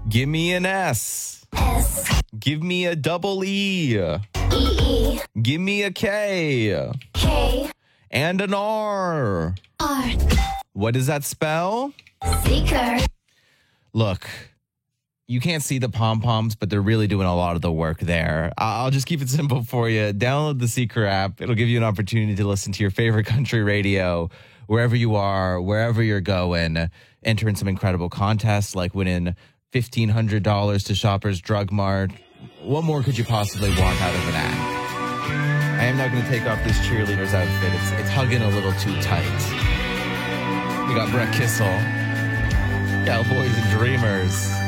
Give me an S. S. Give me a double E. E. Give me a K. K. And an R. R. What does that spell? Seeker. Look, you can't see the pom-poms, but they're really doing a lot of the work there. I'll just keep it simple for you. Download the Seeker app. It'll give you an opportunity to listen to your favorite country radio wherever you are, wherever you're going. Enter in some incredible contests like winning $1,500 to Shoppers Drug Mart. What more could you possibly want out of an app? I am now going to take off this cheerleader's outfit. It's hugging a little too tight. We got Brett Kissel, Cowboys and Dreamers.